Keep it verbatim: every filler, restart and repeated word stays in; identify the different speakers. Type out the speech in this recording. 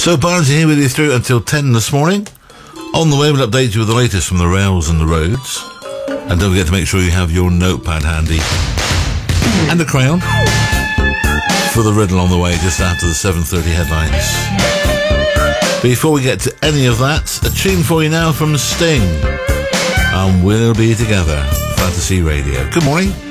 Speaker 1: So Barnes here with you through until ten this morning. On the way, we'll update you with the latest from the rails and the roads. And don't forget to make sure you have your notepad handy. And a crayon. For the riddle on the way just after the seven thirty headlines. Before we get to any of that, a tune for you now from Sting. And we'll be together. Fantasy Radio. Good morning.